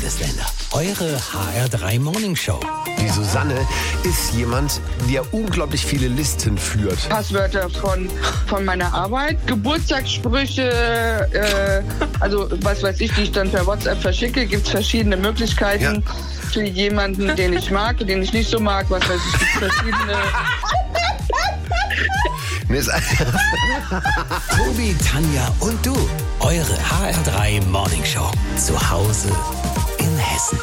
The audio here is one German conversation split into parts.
Bundesländer. Eure HR3 Morning Show. Die Susanne ist jemand, der unglaublich viele Listen führt. Passwörter von meiner Arbeit, Geburtstagssprüche, also was weiß ich, die ich dann per WhatsApp verschicke. Gibt es verschiedene Möglichkeiten für jemanden, den ich mag, den ich nicht so mag, was weiß ich, gibt verschiedene... Tobi, Tanja und du. Eure HR3 Morning Show. Zu Hause in Hessen.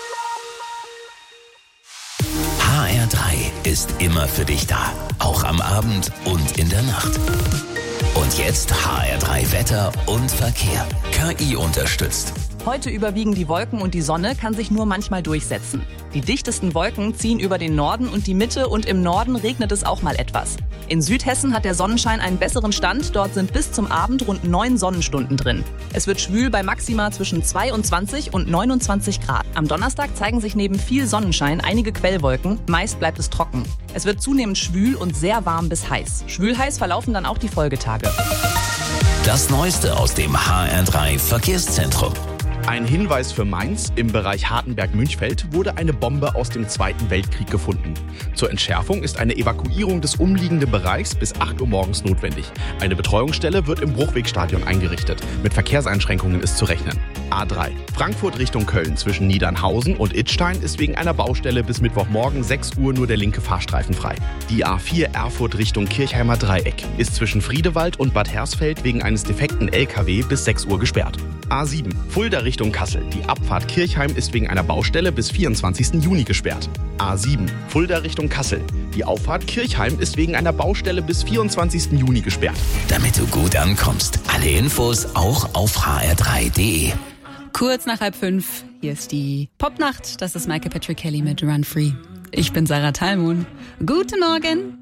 HR3 ist immer für dich da. Auch am Abend und in der Nacht. Und jetzt HR3 Wetter und Verkehr. KI unterstützt. Heute überwiegen die Wolken und die Sonne kann sich nur manchmal durchsetzen. Die dichtesten Wolken ziehen über den Norden und die Mitte und im Norden regnet es auch mal etwas. In Südhessen hat der Sonnenschein einen besseren Stand, dort sind bis zum Abend rund 9 Sonnenstunden drin. Es wird schwül bei Maxima zwischen 22 und 29 Grad. Am Donnerstag zeigen sich neben viel Sonnenschein einige Quellwolken, meist bleibt es trocken. Es wird zunehmend schwül und sehr warm bis heiß. Schwül-heiß verlaufen dann auch die Folgetage. Das Neueste aus dem HR3 Verkehrszentrum. Ein Hinweis für Mainz: Im Bereich Hartenberg-Münchfeld wurde eine Bombe aus dem Zweiten Weltkrieg gefunden. Zur Entschärfung ist eine Evakuierung des umliegenden Bereichs bis 8 Uhr morgens notwendig. Eine Betreuungsstelle wird im Bruchwegstadion eingerichtet. Mit Verkehrseinschränkungen ist zu rechnen. A3. Frankfurt Richtung Köln zwischen Niedernhausen und Idstein ist wegen einer Baustelle bis Mittwochmorgen 6 Uhr nur der linke Fahrstreifen frei. Die A4 Erfurt Richtung Kirchheimer Dreieck ist zwischen Friedewald und Bad Hersfeld wegen eines defekten LKW bis 6 Uhr gesperrt. A7 Fulda Richtung Kassel. Die Abfahrt Kirchheim ist wegen einer Baustelle bis 24. Juni gesperrt. A7 Fulda Richtung Kassel. Die Auffahrt Kirchheim ist wegen einer Baustelle bis 24. Juni gesperrt. Damit du gut ankommst. Alle Infos auch auf hr3.de. Kurz nach 4:30, hier ist die Popnacht. Das ist Michael Patrick Kelly mit Run Free. Ich bin Sarah Thalmon. Guten Morgen.